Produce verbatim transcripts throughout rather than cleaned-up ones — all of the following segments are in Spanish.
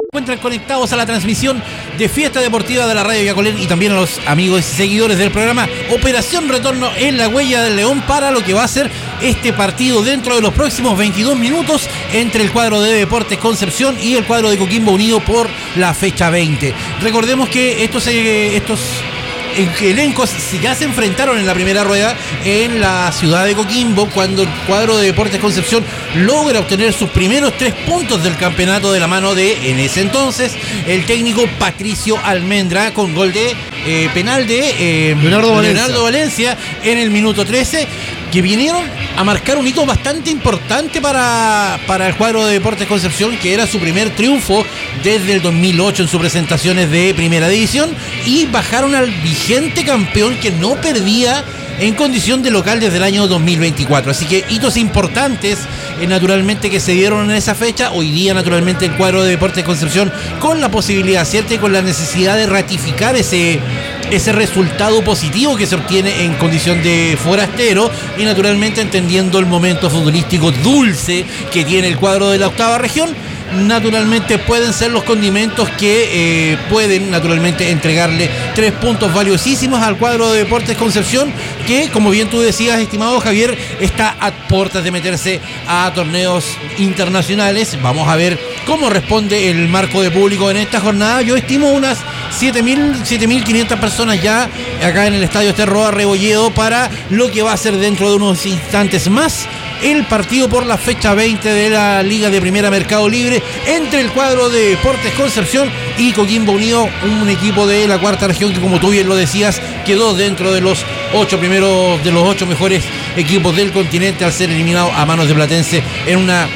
Encuentran conectados a la transmisión de Fiesta Deportiva de la Radio Yacolén y también a los amigos y seguidores del programa Operación Retorno en la Huella del León para lo que va a ser este partido dentro de los próximos veintidós minutos entre el cuadro de Deportes Concepción y el cuadro de Coquimbo Unido por la fecha veinte. Recordemos que estos, eh, estos elencos ya se enfrentaron en la primera rueda en la ciudad de Coquimbo cuando el cuadro de Deportes Concepción logra obtener sus primeros tres puntos del campeonato de la mano de, en ese entonces, el técnico Patricio Almendra con gol de eh, penal de eh, Leonardo Valencia. Leonardo Valencia en el minuto trece, que vinieron a marcar un hito bastante importante para, para el cuadro de Deportes Concepción, que era su primer triunfo desde el dos mil ocho en sus presentaciones de Primera División, y bajaron al vigente campeón que no perdía en condición de local desde el año dos mil veinticuatro. Así que hitos importantes eh, naturalmente que se dieron en esa fecha. Hoy día naturalmente el cuadro de Deportes Concepción con la posibilidad cierta y con la necesidad de ratificar ese ese resultado positivo que se obtiene en condición de forastero y naturalmente entendiendo el momento futbolístico dulce que tiene el cuadro de la octava región. Naturalmente pueden ser los condimentos que eh, pueden naturalmente entregarle tres puntos valiosísimos al cuadro de Deportes Concepción, que como bien tú decías, estimado Javier, está a puertas de meterse a torneos internacionales. Vamos a ver cómo responde el marco de público en esta jornada. Yo estimo unas siete mil quinientas personas ya acá en el Estadio Esterroa Rebolledo para lo que va a ser dentro de unos instantes más el partido por la fecha veinte de la Liga de Primera Mercado Libre entre el cuadro de Deportes Concepción y Coquimbo Unido, un equipo de la cuarta región que, como tú bien lo decías, quedó dentro de los ocho primeros, de los ocho mejores equipos del continente al ser eliminado a manos de Platense en una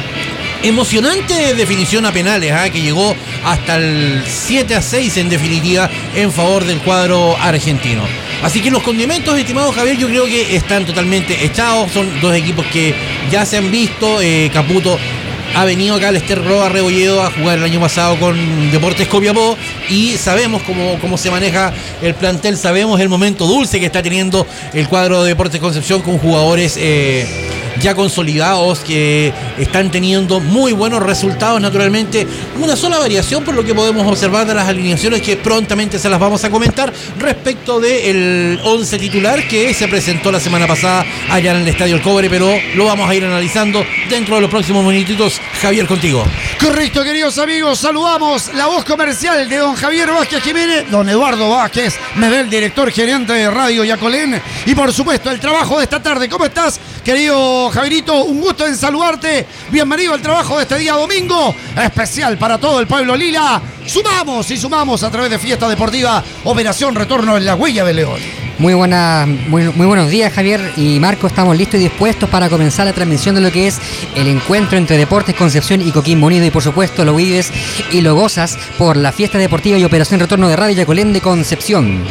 emocionante definición a penales, ¿eh? que llegó hasta el siete a seis en definitiva en favor del cuadro argentino. Así que los condimentos, estimado Javier, yo creo que están totalmente echados. Son dos equipos que ya se han visto. eh, Caputo ha venido acá al Esterroa Rebolledo a jugar el año pasado con Deportes Copiapó y sabemos cómo, cómo se maneja el plantel, sabemos el momento dulce que está teniendo el cuadro de Deportes Concepción con jugadores eh, ya consolidados que están teniendo muy buenos resultados. Naturalmente una sola variación por lo que podemos observar de las alineaciones que prontamente se las vamos a comentar respecto del once titular que se presentó la semana pasada allá en el Estadio El Cobre, pero lo vamos a ir analizando dentro de los próximos minutitos. Javier, contigo. Correcto, queridos amigos, saludamos la voz comercial de don Javier Vázquez Jiménez, don Eduardo Vázquez Medel, director gerente de Radio Yacolén, y por supuesto el trabajo de esta tarde. ¿Cómo estás, querido Javierito? Un gusto en saludarte. Bienvenido al trabajo de este día domingo, especial para todo el pueblo lila. Sumamos y sumamos a través de Fiesta Deportiva, Operación Retorno en la Huella del León. Muy, buena, muy, muy buenos días, Javier y Marco. Estamos listos y dispuestos para comenzar la transmisión de lo que es el encuentro entre Deportes Concepción y Coquimbo Unido, y por supuesto lo vives y lo gozas por la Fiesta Deportiva y Operación Retorno de Radio Yacolén de Concepción.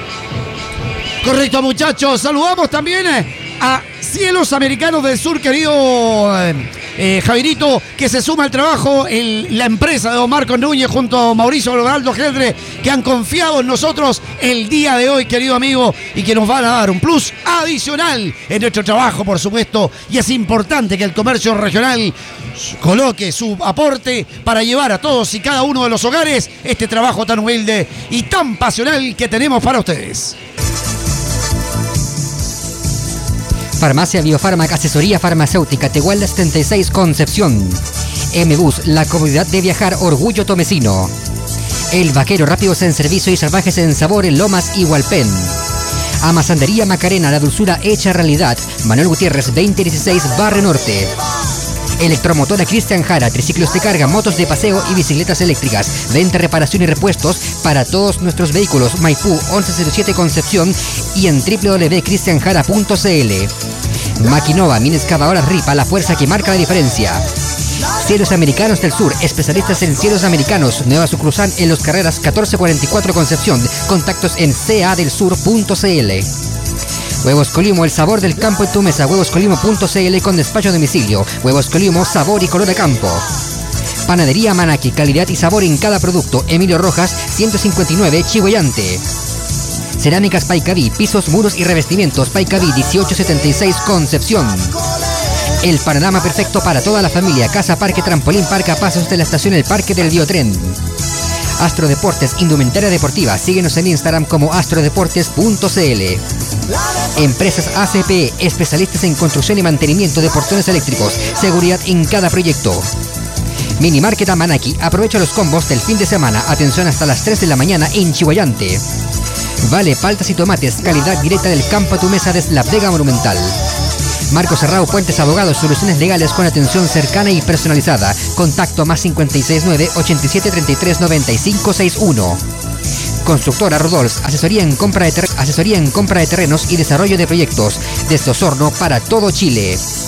Correcto, muchachos. Saludamos también a Cielos Americanos del Sur, querido eh, eh, Javierito, que se suma al trabajo en la empresa de don Marco Núñez junto a Mauricio Ronaldo Geldre, que han confiado en nosotros el día de hoy, querido amigo, y que nos van a dar un plus adicional en nuestro trabajo, por supuesto, y es importante que el comercio regional coloque su aporte para llevar a todos y cada uno de los hogares este trabajo tan humilde y tan pasional que tenemos para ustedes. Farmacia Biofármaca, asesoría farmacéutica, Tehuala setenta y seis, Concepción. M-Bus, la comodidad de viajar, orgullo tomecino. El Vaquero, rápidos en servicio y salvajes en sabor en Lomas y Hualpén. Amasandería Macarena, la dulzura hecha realidad, Manuel Gutiérrez veinte dieciséis, Barrio Norte. Electromotora Cristian Jara, triciclos de carga, motos de paseo y bicicletas eléctricas. Venta, reparación y repuestos para todos nuestros vehículos. Maipú once cero siete Concepción y en doble u doble u doble u punto cristian jara punto c l. Maquinova, mini excavadoras Ripa, la fuerza que marca la diferencia. Cielos Americanos del Sur, especialistas en cielos americanos. Nueva sucursal en Los Carreras catorce cuarenta y cuatro Concepción. Contactos en c a del sur punto c l. Huevos Colimo, el sabor del campo en tu mesa. huevos colimo punto c l con despacho a domicilio. Huevos Colimo, sabor y color de campo. Panadería Manaki, calidad y sabor en cada producto. Emilio Rojas, ciento cincuenta y nueve, Chihuayante. Cerámicas Paicaví, pisos, muros y revestimientos. Paicaví dieciocho setenta y seis, Concepción. El panorama perfecto para toda la familia. Casa Parque Trampolín Parque a pasos de la estación El Parque del Biotren. Astro Deportes, indumentaria deportiva. Síguenos en Instagram como astrodeportes punto cl. Empresas A C P, especialistas en construcción y mantenimiento de portones eléctricos. Seguridad en cada proyecto. Mini Market Amanaki, aprovecha los combos del fin de semana. Atención hasta las tres de la mañana en Chihuayante. Vale paltas y tomates, calidad directa del campo a tu mesa desde la Vega Monumental. Marco Serrao Puentes Abogados, soluciones legales con atención cercana y personalizada. Contacto más cinco seis nueve, ocho siete, tres tres, nueve cinco seis uno. Constructora Rodols, asesoría en compra de ter- asesoría en compra de terrenos y desarrollo de proyectos desde Osorno para todo Chile.